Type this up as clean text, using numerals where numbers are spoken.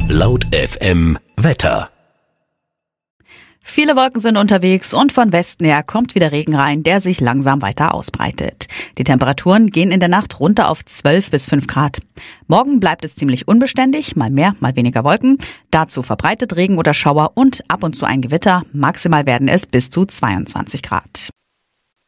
Laut FM Wetter. Viele Wolken sind unterwegs und von Westen her kommt wieder Regen rein, der sich langsam weiter ausbreitet. Die Temperaturen gehen in der Nacht runter auf 12 bis 5 Grad. Morgen bleibt es ziemlich unbeständig, mal mehr, mal weniger Wolken. Dazu verbreitet Regen oder Schauer und ab und zu ein Gewitter. Maximal werden es bis zu 22 Grad.